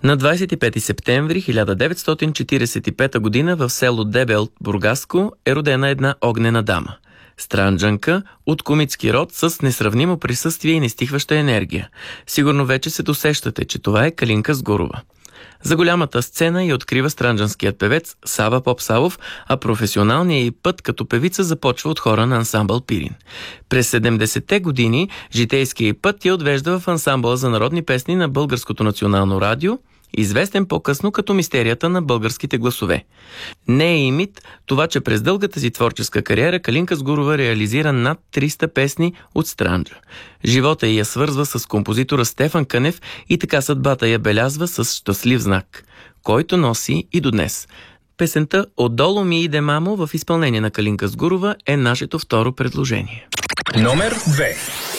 На 25 септември 1945 г. в село Дебелт, Бургаско, е родена една огнена дама. Странджанка от комитски род с несравнимо присъствие и нестихваща енергия. Сигурно вече се досещате, че това е Калинка Сгурова. За голямата сцена я открива странджанският певец Сава Попсалов, а професионалният й път като певица започва от хора на ансамбъл Пирин. През 70-те години житейският й път я отвежда в ансамбъла за народни песни на Българското национално радио, известен по-късно като мистерията на българските гласове. Не е и мит това, че през дългата си творческа кариера Калинка Сгурова реализира над 300 песни от Странджа. Живота я свързва с композитора Стефан Кънев и така съдбата я белязва с щастлив знак, който носи и до днес. Песента "Отдолу ми иде мамо" в изпълнение на Калинка Сгурова е нашето второ предложение. Номер 2.